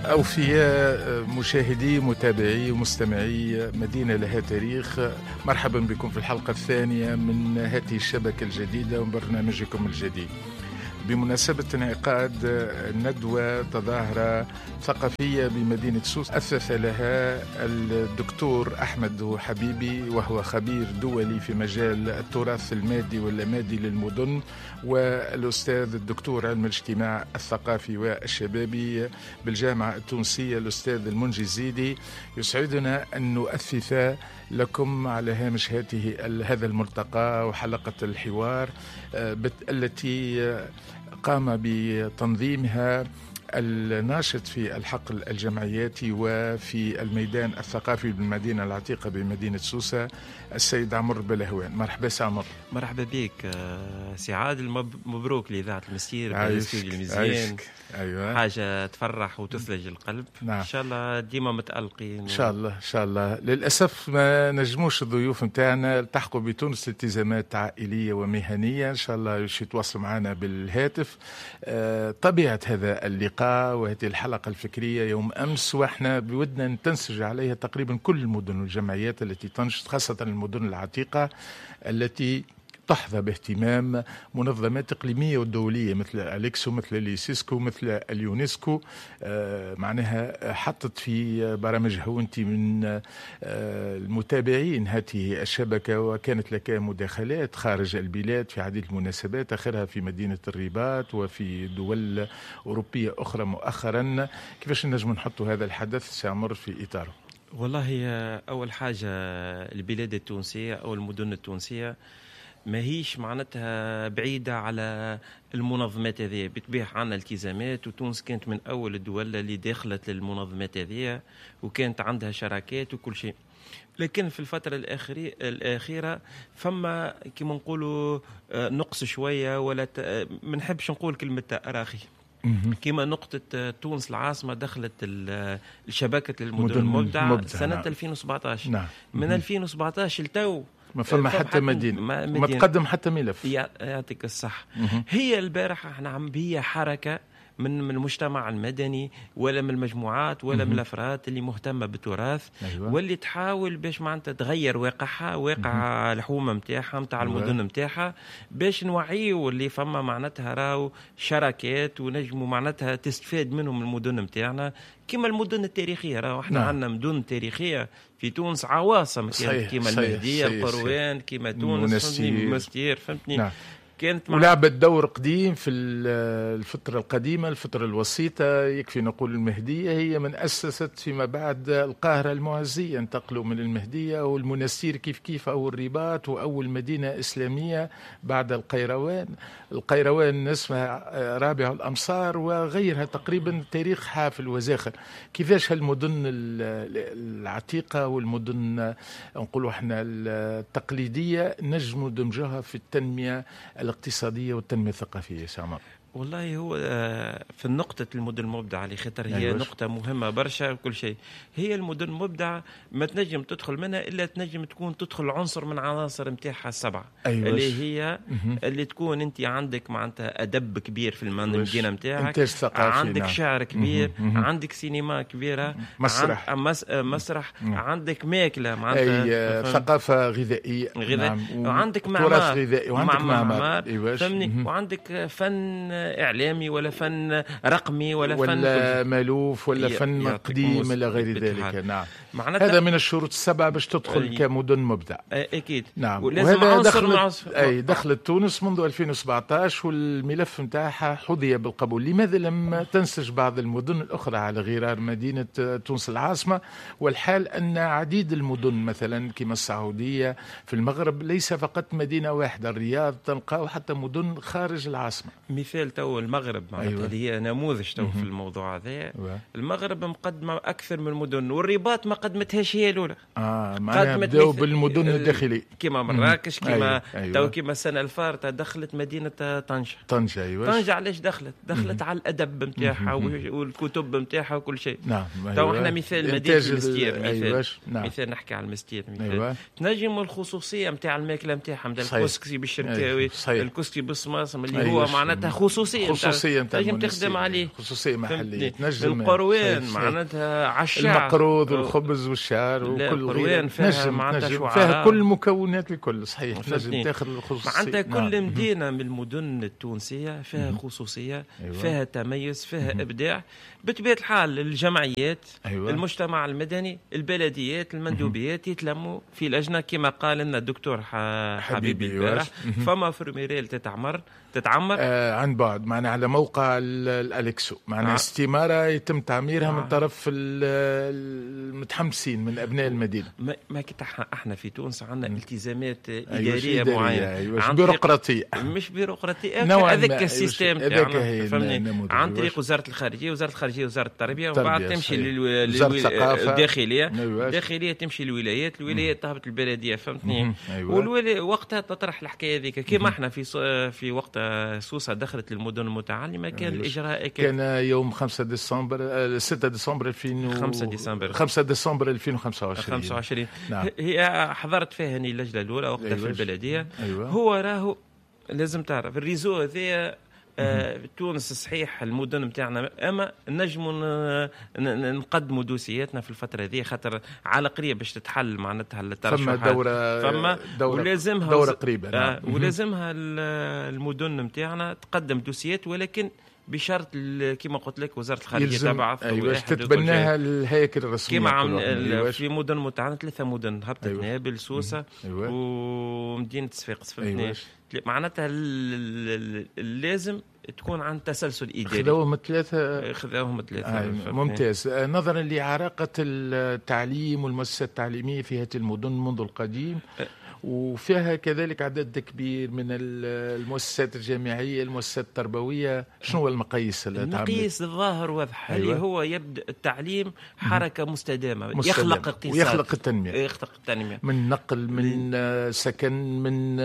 أوفياء مشاهدي متابعي ومستمعي مدينة لها تاريخ، مرحبا بكم في الحلقة الثانية من هذه الشبكة الجديدة وبرنامجكم الجديد بمناسبة انعقاد ندوة تظاهرة ثقافية بمدينة سوس أسس لها الدكتور أحمد حبيبي، وهو خبير دولي في مجال التراث المادي واللامادي للمدن، والأستاذ الدكتور علم الاجتماع الثقافي والشبابي بالجامعة التونسية الأستاذ المنجي الزيدي. يسعدنا أن نؤسس لكم على هامش هذا الملتقى وحلقة الحوار التي قام بتنظيمها الناشط في الحقل الجمعياتي وفي الميدان الثقافي بالمدينة العتيقة بمدينة سوسة السيد عمر بلهوان. مرحبا سي عمر. مرحبا بك سي عادل، مبروك لإذاعة المسير بالاستوديو المزيان. أيوة. حاجة تفرح وتثلج القلب. نعم. إن شاء الله ديما متألقين إن شاء الله إن شاء الله. للأسف ما نجموش الضيوف متاعنا التحقوا بتونس التزامات عائلية ومهنية، إن شاء الله يتواصلوا معنا بالهاتف. طبيعة هذا اللقاء وهذه الحلقة الفكرية يوم أمس وإحنا بودنا تنسج عليها تقريبا كل المدن والجمعيات التي تنشط، خاصة المدن العتيقة التي تحظى باهتمام منظمات إقليمية ودولية مثل أليكسو، مثل اليسيسكو، مثل اليونسكو. معناها حطت في برامجها وانت من المتابعين هذه الشبكة، وكانت لك مداخلات خارج البلاد في عديد المناسبات، آخرها في مدينة الرباط وفي دول أوروبية أخرى مؤخرا. كيفاش نجم نحطوا هذا الحدث سيمر في إطاره؟ والله أول حاجة البلاد التونسية أو المدن التونسية ما هيش معناتها بعيدة على المنظمات هذه، بتبيح عنا التزامات، وتونس كانت من أول الدول اللي دخلت للمنظمات هذه وكانت عندها شراكات وكل شيء. لكن في الفترة الأخيرة فما كما نقولوا نقص شوية، ولا ما نحبش نقول كلمة تراخي. كما نقطة تونس العاصمة دخلت الشبكة المدن المبدعة سنة 2017. نعم. من 2017 لتو ما فما حتى مدينة ما تقدم حتى ملف. يعطيك الصح. هي البارحة احنا هي حركة من المجتمع المدني ولا من المجموعات ولا من الأفراد اللي مهتمة بالتراث. أيوة. واللي تحاول باش معناتها تغير واقعها، واقع الحومة متاعها متاع المدن متاعها، باش نوعيو اللي فما معناتها راو شراكات ونجموا معناتها تستفاد منهم المدن متاعنا كما المدن التاريخية. راو احنا عندنا مدن تاريخية في تونس، عواصم كما المهدية، القروان، كما تونس، المستير، فهمتني. نعم. ولعبت دور قديم في الفترة القديمة، الفترة الوسيطة. يكفي نقول المهدية هي من أسست فيما بعد القاهرة المعزية، انتقلوا من المهدية والمنستير كيف أو الرباط، وأول مدينة إسلامية بعد القيروان اسمها رابع الأمصار، وغيرها تقريبا تاريخ حافل وزاخر. كيفاش هالمدن العتيقة والمدن نقولوا احنا التقليدية نجموا دمجها في التنمية الاقتصادية والتنمية الثقافية سامر؟ والله هو في النقطة المدن المبدعة اللي خطر هي نقطة مهمة برشا وكل شيء. هي المدن المبدعة ما تنجم تدخل منها إلا تنجم تدخل عنصر من عناصر متاعها السبعة. اللي هي اللي تكون أنت عندك معناتها أدب كبير في المدينة متاعك، عندك شعر كبير، عندك سينما كبيرة، مسرح، عندك ماكلة معناتها ثقافة غذائية، وعندك معمار غذائي، وعندك معمار، وعندك فن إعلامي ولا فن رقمي ولا مالوف ولا فن قديم إلى غير ذلك. نعم. هذا من الشروط السبعة باش تدخل كمدن مبدع. أكيد. نعم. وهذا دخلت تونس منذ 2017 والملف متاعها حظي بالقبول. لماذا لم تنسج بعض المدن الأخرى على غرار مدينة تونس العاصمة؟ والحال أن عديد المدن مثلا كما السعودية في المغرب ليس فقط مدينة واحدة، الرياض تلقاه حتى مدن خارج العاصمة. مثال تو المغرب معناتها اللي هي نموذج تو في الموضوع هذا. المغرب مقدمة أكثر من المدن، والرباط ما قدمتهاش هي الأولى. معناها بدأوا بالمدن الداخلية كما مراكش، كما تو كما السنة الفارطة دخلت مدينة طنجة. طنجة علاش دخلت على الأدب متاعها والكتب متاعها وكل شيء. نعم. تو احنا مثال مدينة المستير، مثال نحكي على المستير، تنجم الخصوصية متاع الماكلة متاعها، متاع الكسكسي بالشركاوي، الكسكسي بالصماصم اللي هو معناتها خصوصيه تنجم تخدم عليه، خصوصيه محليه، تنجم القروان معناتها على الشعر، المقروض والخبز والشعر وكل القروان فيها معناتها شعراء، فيها كل المكونات الكل. صحيح تنجم تاخذ الخصوصيه معناتها كل مدينه من المدن التونسيه فيها خصوصيه، فيها تميز، فيها ابداع. بطبيعه الحال الجمعيات، المجتمع المدني، البلديات، المندوبيات يتلموا في لجنه كما قال لنا الدكتور حبيبي البارح. فما فرميريل تتعمر عن بعد، معنا على موقع الأليكسو، معنا استمارة يتم تعميرها من طرف المتحمسين من أبناء المدينة. ما احنا في تونس عندنا التزامات إدارية معينة، مش بيروقراطية هذاك السيستم تاعنا، عن طريق وزارة الخارجية، وزارة التربية، ومن بعد تمشي للداخلية، الداخلية تمشي للولايات، الولايات تهبط البلدية، فهمتني؟ والولاية وقتها تطرح الحكاية هذيك كما احنا في وقت سوسة دخلت للمدن المتعلمة كان الإجراء كان يوم 6 ديسمبر 2025. نعم. هي حضرت فيها اللجنة الأولى وقتها في البلدية. هو راهو لازم تعرف الريزو هذا تونس صحيح المدن نتاعنا، اما نجموا نقدموا دوسياتنا في الفتره هذه، خاطر على قريب باش تتحل معناتها الترشحات، فما ولازمها دوره قريبه. ولازمها المدن نتاعنا تقدم دوسيات، ولكن بشرط كما قلت لك وزاره الخارجيه تبعث تتبناها الهيكل الرسميه كما في مدن متعدده، 3 مدن هبطت نابل، سوسه، ومدينه صفاقس. معناتها لازم تكون عن تسلسل إداري. خذوهم 3 ممتاز. نظرا لعراقة التعليم والمؤسسات التعليمية في هذه المدن منذ القديم، وفيها كذلك عدد كبير من المؤسسات الجامعية، المؤسسات التربوية، شنو هو المقاييس؟ المقاييس الظاهر واضح. اللي هو يبدأ التعليم حركة مستدامة. يخلق اقتصاد ويخلق التنمية، من نقل، من سكن، من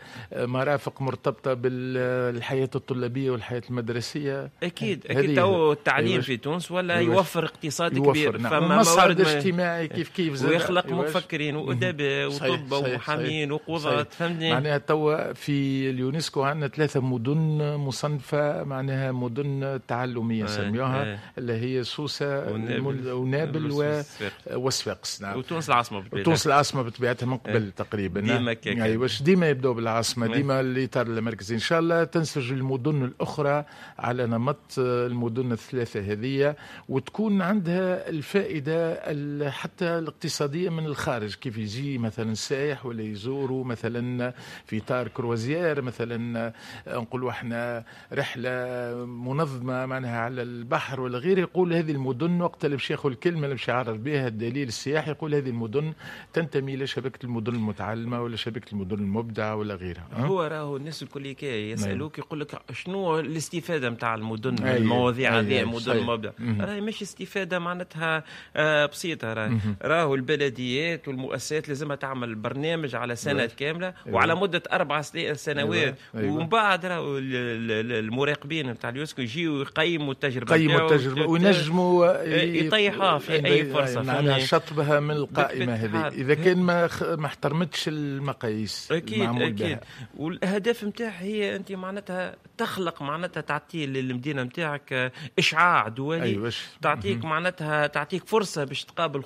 مرافق مرتبطة بالحياة الطلابية والحياة المدرسية. أكيد التعليم في تونس ولا يوفر اقتصاد كبير، فما مصعد اجتماعي كيف ويخلق مفكرين وأدباء وطب ومحامين وقضاة. معناها توا في اليونسكو عندنا 3 مدن مصنفة، معناها مدن تعلمية سميوها، اللي هي سوسة ونابل وصفاقس. نعم. وتونس العاصمة بطبيعتها من قبل تقريبا. ديما يبدأوا بالعاصمة، ديما الإطار المركزي. إن شاء الله تنسج المدن الأخرى على نمط المدن ال3 هذه، وتكون عندها الفائدة حتى الاقتصادية من الخارج، كيف يجي مثلا سائح ولا يزوروا مثلا في إطار كروزيير، مثلا نقولوا احنا رحلة منظمة معناها على البحر ولا غيره، يقول هذه المدن وقت اللي باش ياخذ الكلمة اللي باش يعرف بها الدليل السياحي، يقول هذه المدن تنتمي لشبكة المدن المتعلمة ولا شبكة المدن المبدعة ولا غيرها. هو راهو الناس الكل يسألوك يقول لك شنو الاستفادة متاع المدن، المواضيع هذه المدن المبدعة. راهي مش استفادة معناتها بسيطة. راهو البلديات والمؤسسات لازمها تعمل برنامج على سنة كاملة وعلى مدة 4 سنوات. ومن بعد راهو المراقبين نتاع اليونسكو يجيو يقيموا التجربة وينجموا يطيحوها في أي فرصة. معناها شطبها من القائمة هذه إذا كان ما احترمتش المقاييس. أكيد. والأهداف نتاعها هي أنت معناتها تخلق معناتها تعطي للمدينة نتاعك إشعاع دولي. تعطيك معناتها تعطيك فرصة باش تقابل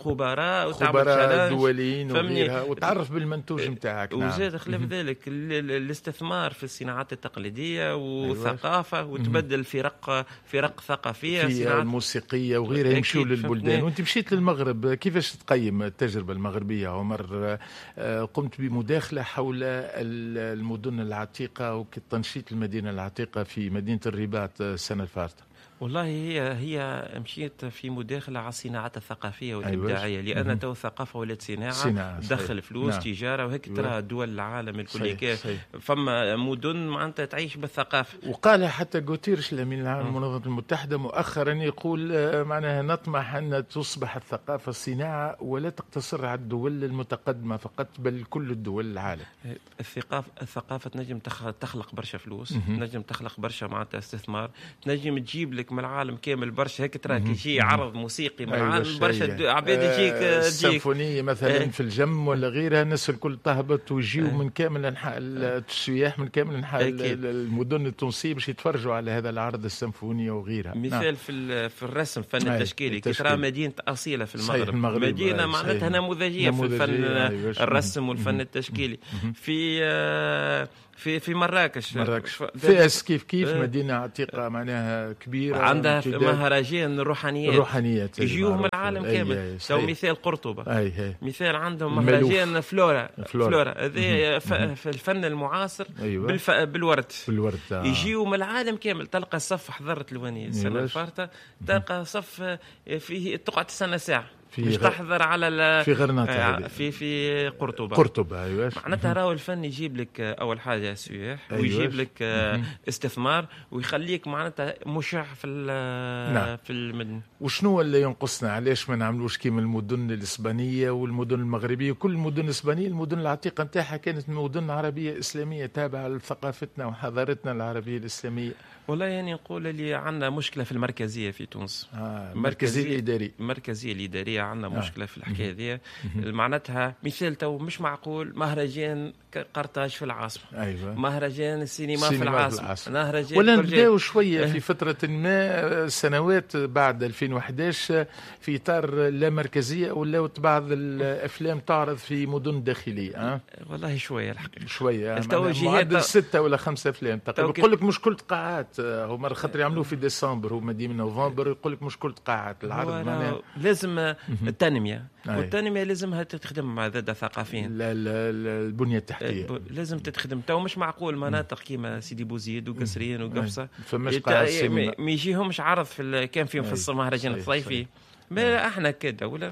خبراء دوليين وغيرها وتعرف بالمنتوج نتاعك. وزاد خلاف ذلك الاستثمار في الصناعات التقليدية والثقافة وتبدل فرق ثقافية في الموسيقية وغيرها يمشوا للبلدان. وانت مشيت للمغرب، كيفاش تقيم التجربة المغربية عمر؟ قمت بمداخلة حول المدن العتيقة وتنشيط المدينة العتيقة في مدينة الرباط السنة الفارطة. والله هي مشيت في مداخلة على الصناعات الثقافية والإبداعية. لأن تو الثقافة ولات صناعة تدخل فلوس. تجارة، وهيك ترى دول العالم الكل فما مدن معناتها تعيش بالثقافة. وقال حتى غوتيرش الأمين العام للمنظمة المتحدة مؤخرا يقول معناها نطمح أن تصبح الثقافة صناعة ولا تقتصر على الدول المتقدمة فقط بل كل الدول العالم. الثقافة تنجم تخلق برشا فلوس، تنجم تخلق برشا معناتها استثمار، تنجم تجيب لك لك من العالم كامل برشا، هيك تراك يجي عرض موسيقي من العالم برشا عباد يجيك السيمفونية مثلا في الجم ولا غيرها، الناس الكل تهبط ويجيو من كامل انحاء السياح من كامل انحاء المدن التونسية باش يتفرجوا على هذا العرض السيمفونية وغيرها. مثال في الرسم فن التشكيلي، كي ترى مدينة أصيلة في المغرب مدينة معناتها نموذجية في الفن الرسم والفن التشكيلي. في مراكش فاس كيف مدينة عتيقة معناها كبيرة، عندها مهرجان الروحانيات يجيوه من العالم كامل. تو مثال قرطبة، مثال عندهم مهرجان فلورا هذا في الفن المعاصر بالورد يجيوه من العالم كامل. تلقى صف حضرت الوانية السنة الفارطة، تلقى صف فيه تقعد سنة ساعة مش تحضر على في غرناطة في قرطبة. أيوة. معناتها راهو الفن يجيب لك أول حاجة سياح، أيوة. ويجيب لك استثمار، ويخليك معناتها مشع في المدن. وشنو اللي ينقصنا؟ علاش ما نعملوش كيما المدن الإسبانية والمدن المغربية؟ كل المدن الإسبانية المدن العتيقة نتاعها كانت مدن عربية إسلامية تابعة لثقافتنا وحضارتنا العربية الإسلامية. والله يعني نقول اللي عندنا مشكلة في المركزية في تونس. المركزية الإدارية عندنا مشكلة في الحكاية ذي. معناتها مثال تو مش معقول مهرجان قرطاج في العاصمة، أيوة. مهرجان السينما في العاصمة. ولا نبداو شوية في فترة ما سنوات بعد 2011 في إطار لا مركزية، ولا بعض الأفلام تعرض في مدن داخلية. والله شوية الحقيقة شوية معدل 6 ولا 5 أفلام تقريبا. يقول لك مش كل قاعات، هما خاطر يعملوا في ديسمبر هما ديما نوفمبر، يقول لك مش كل قاعات العرض. لازم التنمية، والتنمية لازمها تخدم مع ذا ثقافيين. البنية التحتية لازم تخدم. تو مش معقول مناطق كيما سيدي بوزيد وقصرين وقفصة ما يجيهمش عرض كان فيهم في المهرجان الصيفي. ما احنا كدولة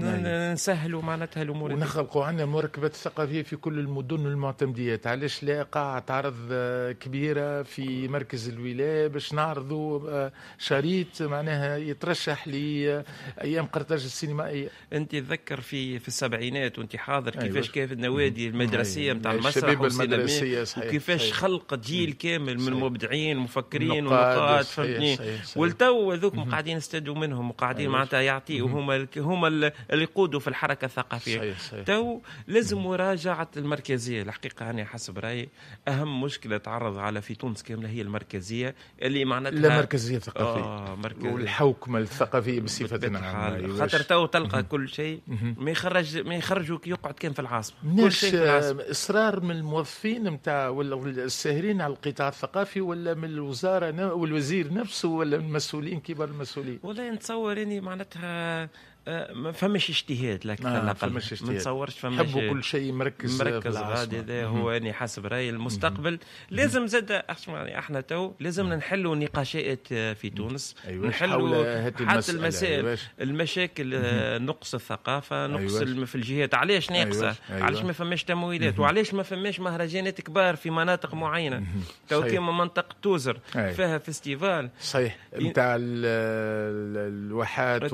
نسهلوا معناتها الامور، ونخلقوا عندنا مركبات ثقافيه في كل المدن المعتمديات. علاش لا قاعة عرض كبيره في مركز الولايه باش نعرضوا شريط معناها يترشح لايام قرطاج السينمائيه؟ انت تذكر في السبعينات وانت حاضر كيفاش كانت النوادي المدرسيه نتاع المسرح والسينما، وكيفاش خلقت جيل كامل من مبدعين مفكرين ونقاد فنانين. والتو ذوك قاعدين يستدوا منهم وقاعدين معناتها يعطي، وهم اللي يقودوا في الحركة الثقافية. تو لازم مراجعة المركزية الحقيقة. أنا حسب رأيي أهم مشكلة تعرض على في تونس كاملة هي المركزية، اللي معناتها لا مركزية ثقافية والحوكمة الثقافية بصفة عامة. خاطر تو تلقى كل شيء ما يخرجوك يقعد كان في العاصمة. كل شيء في العاصمة. إصرار من الموظفين متاع ولا الساهرين على القطاع الثقافي، ولا من الوزارة والوزير نفسه، ولا من المسؤولين كبار المسؤولين؟ ولا نتصور إني معناتها ما فماش اجتهاد لك ما نتصورش حبوا كل شيء مركز غادي. هذا هو اني حسب رايي المستقبل. لازم زاد احنا تو لازم نحلوا نقاشات في تونس، نحلوا حتى المسائل المشاكل. نقص الثقافه، نقص في الجهات. علاش ناقصه؟ علاش ما فماش تمويلات؟ وعلاش ما فماش مهرجانات كبار في مناطق معينه؟ تو كيما منطقه توزر فيها فيستيفال صحيح نتاع الواحات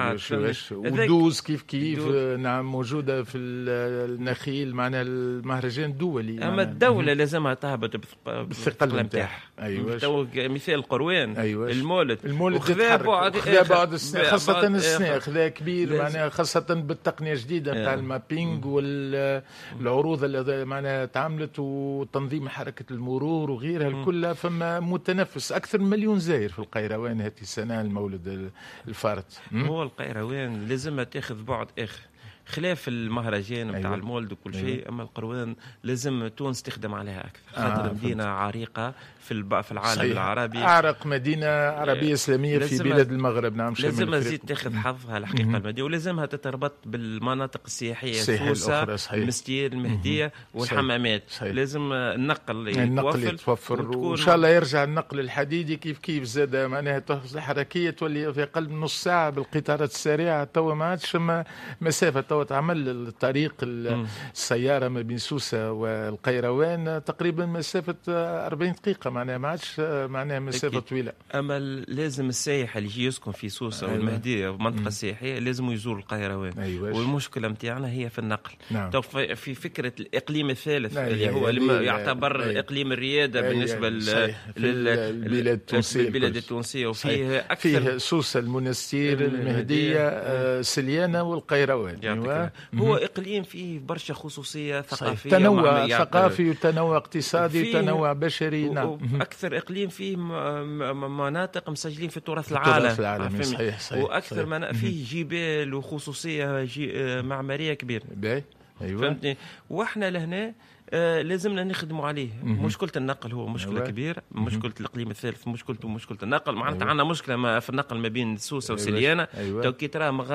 ودوز كيف نعم موجودة في النخيل، معناها المهرجان الدولي. أما الدولة لازمها تهبط بالثقل نتاعها. أيوة. مثال قروان. أيوة. المولد خذا بعد السنة، خاصة السنة خذا كبير معناها، خاصة بالتقنية الجديدة نتاع المابينج والعروض اللي معناها تعملت وتنظيم حركة المرور وغيرها كلها. فما متنفس أكثر من 1,000,000 زائر في القيروان هذه السنة المولد الفارط. هو القيروان لازم تاخذ بعد خلاف المهرجان نتاع أيوة. المولد وكل شيء. أيوة. أما القروان لازم تونس تخدم عليها أكثر، خاطر مدينة عريقة في العالم صحيح. العربي أعرق مدينة عربية إسلامية في بلاد المغرب. نعم لازم تزيد تاخذ حظها الحقيقة المدينة، ولازمها تتربط بالمناطق السياحية سوسة، المستير، المهدية والحمامات. لازم النقل يتوفر، وإن شاء الله يرجع النقل الحديدي كيف زاد معناها الحركية تولي في قلب نص ساعة بالقطارات السريعة. توا ما عادش مسافة، تو تعمل الطريق السيارة ما بين سوسة والقيروان تقريبا مسافة 40 دقيقة، معناها ما عادش معناها مسافة طويلة. أما لازم السائح اللي يجي يسكن في سوسة والمهدية ومنطقة سياحية لازم يزور القيروان. والمشكلة متاعنا هي في النقل. تو في فكرة الإقليم الثالث اللي هو يعتبر إقليم الريادة بالنسبة للبلاد التونسية، وفيه فيه سوسة، المنستير، المهدية، سليانة والقيروان. هو إقليم فيه برشا خصوصية ثقافية، تنوع ثقافي وتنوع اقتصادي وتنوع بشري. أكثر إقليم فيه مناطق مسجلين في التراث العالمي. صحيح. وأكثر فيه جبال وخصوصية معمارية كبيرة. فهمتني. واحنا لهنا لازمنا نخدموا عليه. مشكلة النقل هو مشكلة كبيرة، مشكلة الإقليم الثالث مشكلة النقل. معناتها عندنا مشكلة في النقل ما بين سوسة وسليانة. تو كي ترى